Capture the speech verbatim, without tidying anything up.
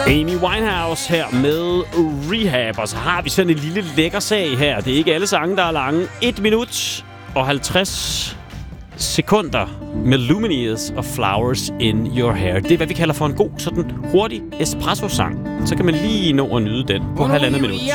Amy Winehouse her med Rehab, og så har vi sådan en lille lækker sag her. Det er ikke alle sange, der er lange. et minut og halvtreds sekunder med Lumineers og Flowers in Your Hair. Det er, hvad vi kalder for en god, sådan hurtig espresso-sang. Så kan man lige nå at nyde den på halvandet minut.